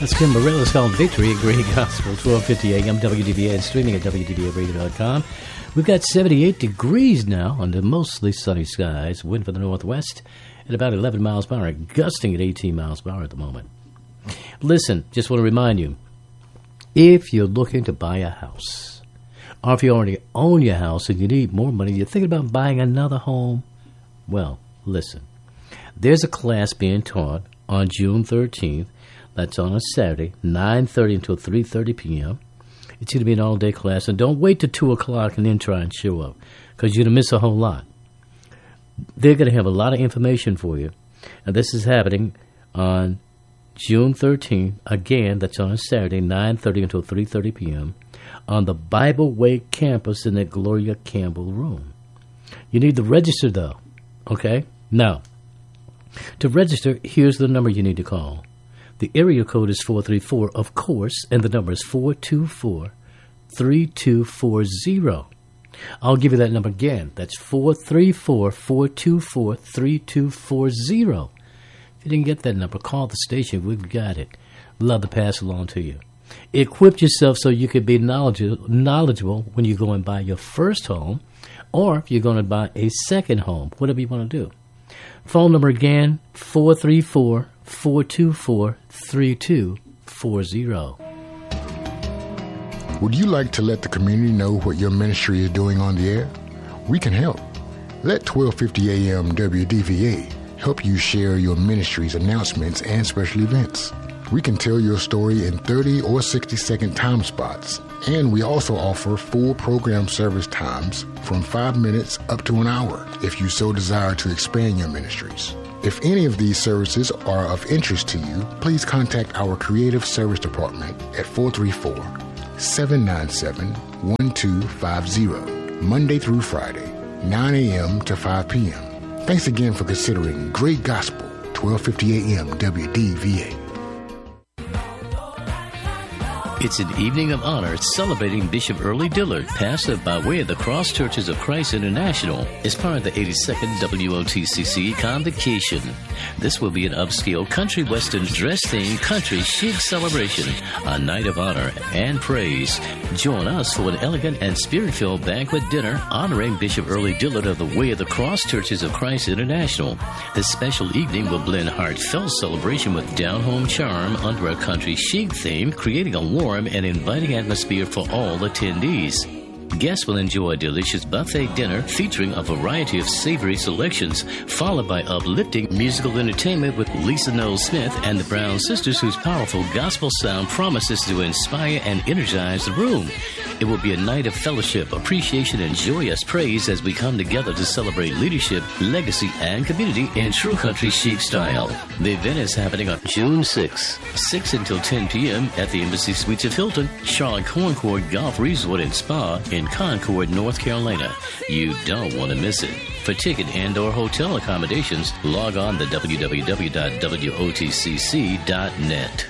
That's Kim Burrell. It's called Victory at Great Gospel, 1250 AM WDBA, and streaming at WDBAradio.com. We've got 78 degrees now under mostly sunny skies. Wind from the northwest at about 11 miles per hour, gusting at 18 miles per hour at the moment. Listen, just want to remind you, if you're looking to buy a house, or if you already own your house and you need more money, you're thinking about buying another home, well, listen. There's a class being taught on June 13th. That's on a Saturday, 9:30 until 3:30 p.m. It's going to be an all-day class. And don't wait till 2 o'clock and then try and show up, because you're going to miss a whole lot. They're going to have a lot of information for you. And this is happening on June 13th. Again, that's on a Saturday, 9:30 until 3:30 p.m. on the Bible Way campus in the Gloria Campbell room. You need to register, though. Okay? Now, to register, here's the number you need to call. The area code is 434, of course, and the number is 424-3240. I'll give you that number again. That's 434-424-3240. If you didn't get that number, call the station. We've got it. Love to pass along to you. Equip yourself so you can be knowledgeable when you go and buy your first home, or if you're going to buy a second home, whatever you want to do. Phone number again, 434-424-3240. Would you like to let the community know what your ministry is doing on the air? We can help. Let 1250 AM WDVA help you share your ministry's announcements and special events. We can tell your story in 30 or 60-second time spots, and we also offer full program service times from 5 minutes up to an hour if you so desire to expand your ministries. If any of these services are of interest to you, please contact our Creative Service Department at 434-797-1250, Monday through Friday, 9 a.m. to 5 p.m. Thanks again for considering Great Gospel, 1250 AM WDVA. It's an evening of honor celebrating Bishop Early Dillard, pastor by way of the Cross Churches of Christ International, as part of the 82nd WOTCC convocation. This will be an upscale country western dress-themed country chic celebration, a night of honor and praise. Join us for an elegant and spirit-filled banquet dinner honoring Bishop Early Dillard of the Way of the Cross Churches of Christ International. This special evening will blend heartfelt celebration with down-home charm under a country chic theme, creating a warm and inviting atmosphere for all attendees. Guests will enjoy a delicious buffet dinner featuring a variety of savory selections, followed by uplifting musical entertainment with Lisa Noel Smith and the Brown Sisters, whose powerful gospel sound promises to inspire and energize the room. It will be a night of fellowship, appreciation, and joyous praise as we come together to celebrate leadership, legacy, and community in true country chic style. The event is happening on June 6, 6 until 10 p.m. at the Embassy Suites of Hilton, Charlotte Concord Golf Resort and Spa in Concord, North Carolina. You don't want to miss it. For ticket and/or hotel accommodations, log on to www.wotcc.net.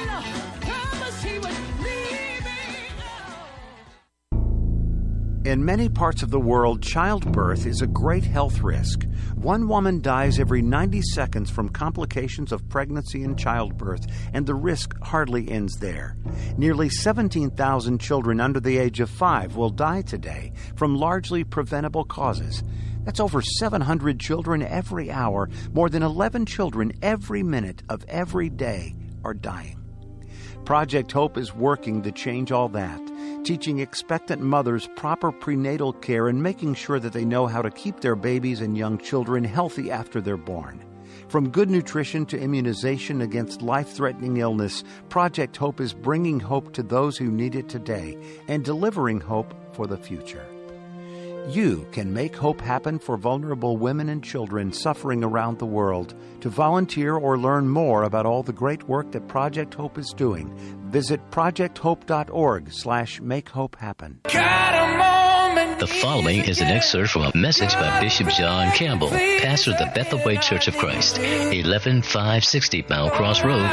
In many parts of the world, childbirth is a great health risk. One woman dies every 90 seconds from complications of pregnancy and childbirth, and the risk hardly ends there. Nearly 17,000 children under the age of 5 will die today from largely preventable causes. That's over 700 children every hour. More than 11 children every minute of every day are dying. Project Hope is working to change all that, teaching expectant mothers proper prenatal care and making sure that they know how to keep their babies and young children healthy after they're born. From good nutrition to immunization against life-threatening illness, Project Hope is bringing hope to those who need it today and delivering hope for the future. You can make hope happen for vulnerable women and children suffering around the world. To volunteer or learn more about all the great work that Project Hope is doing, visit projecthope.org/makehopehappen. The following is an excerpt from a message by Bishop John Campbell, pastor of the Bethel Way Church of Christ, 11560 Mount Cross Road,